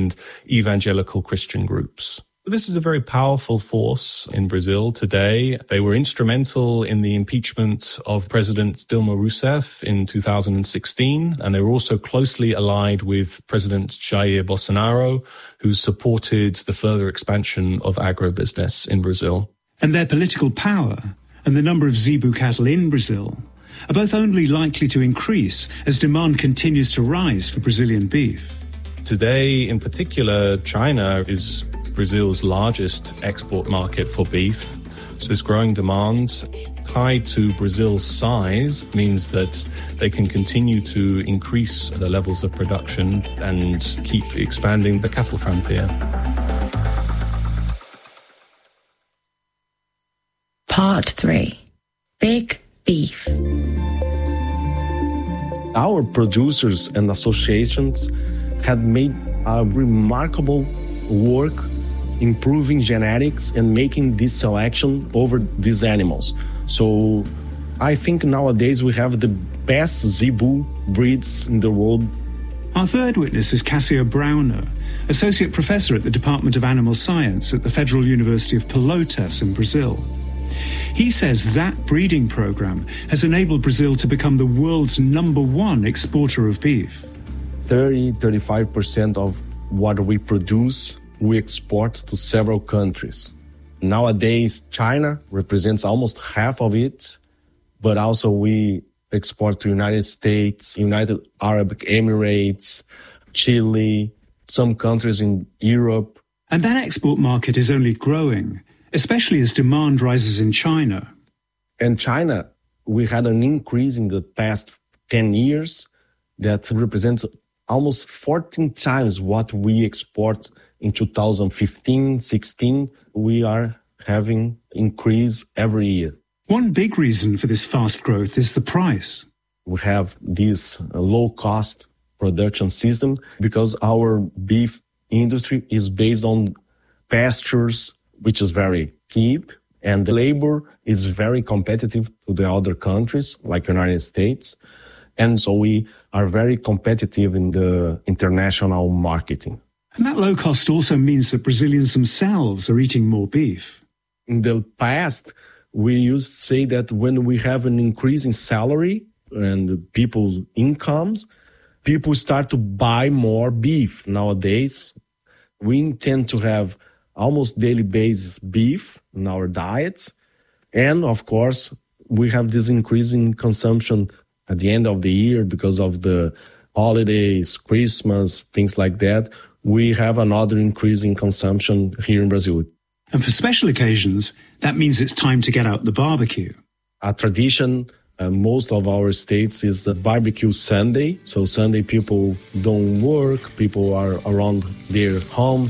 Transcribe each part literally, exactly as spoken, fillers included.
and evangelical Christian groups. This is a very powerful force in Brazil today. They were instrumental in the impeachment of President Dilma Rousseff in two thousand sixteen, and they were also closely allied with President Jair Bolsonaro, who supported the further expansion of agribusiness in Brazil. And their political power and the number of Zebu cattle in Brazil are both only likely to increase as demand continues to rise for Brazilian beef. Today, in particular, China is Brazil's largest export market for beef. So this growing demand, tied to Brazil's size, means that they can continue to increase the levels of production and keep expanding the cattle frontier. Part three. Big Beef. Our producers and associations had made a remarkable work improving genetics and making this selection over these animals. So I think nowadays we have the best Zebu breeds in the world. Our third witness is Cassio Brauner, Associate Professor at the Department of Animal Science at the Federal University of Pelotas in Brazil. He says that breeding program has enabled Brazil to become the world's number one exporter of beef. thirty to thirty-five percent of what we produce we export to several countries. Nowadays, China represents almost half of it, but also we export to United States, United Arab Emirates, Chile, some countries in Europe. And that export market is only growing, especially as demand rises in China. In China, we had an increase in the past ten years that represents almost fourteen times what we export in two thousand fifteen, sixteen. We are having increase every year. One big reason for this fast growth is the price. We have this low-cost production system because our beef industry is based on pastures, which is very cheap, and the labor is very competitive to the other countries, like United States. And so we are very competitive in the international marketing. And that low cost also means that Brazilians themselves are eating more beef. In the past, we used to say that when we have an increase in salary and people's incomes, people start to buy more beef. Nowadays, we intend to have almost daily basis beef in our diets. And of course, we have this increase in consumption at the end of the year because of the holidays, Christmas, things like that. We have another increase in consumption here in Brazil. And for special occasions, that means it's time to get out the barbecue. A tradition, uh, most of our states is a barbecue Sunday. So Sunday people don't work, people are around their homes.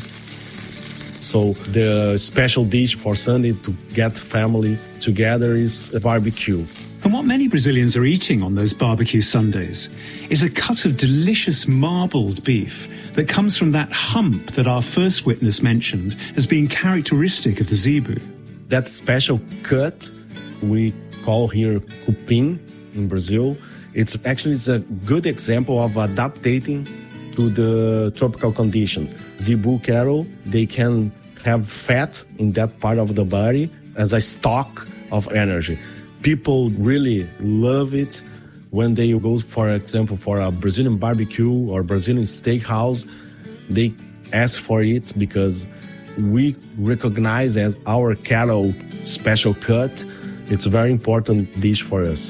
So the special dish for Sunday to get family together is a barbecue. And what many Brazilians are eating on those barbecue Sundays is a cut of delicious marbled beef that comes from that hump that our first witness mentioned as being characteristic of the Zebu. That special cut we call here cupim in Brazil. It's actually it's a good example of adapting to the tropical condition. Zebu cattle, they can have fat in that part of the body as a stock of energy. People really love it when they go, for example, for a Brazilian barbecue or Brazilian steakhouse. They ask for it because we recognize as our cattle special cut. It's a very important dish for us.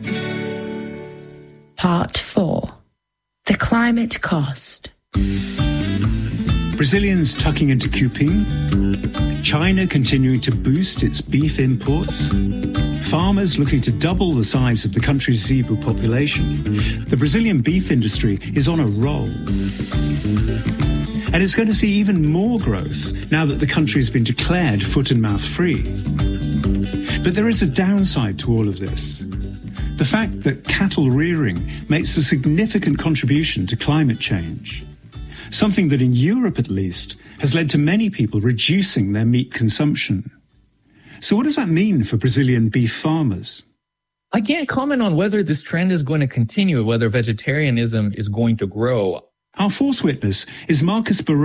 Part four. The climate cost. Brazilians tucking into cupim, China continuing to boost its beef imports, farmers looking to double the size of the country's Zebu population. The Brazilian beef industry is on a roll. And it's going to see even more growth now that the country has been declared foot and mouth free. But there is a downside to all of this. The fact that cattle rearing makes a significant contribution to climate change. Something that in Europe, at least, has led to many people reducing their meat consumption. So what does that mean for Brazilian beef farmers? I can't comment on whether this trend is going to continue, whether vegetarianism is going to grow. Our fourth witness is Marcus Barone.